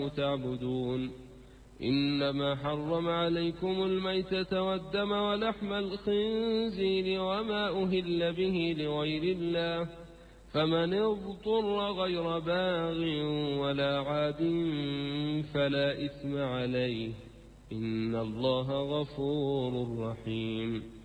تعبدون إنما حرم عليكم الميتة والدم ولحم الخنزير وما أهل به لغير الله فمن اضطر غير باغ ولا عاد فلا إثم عليه إن الله غفور رحيم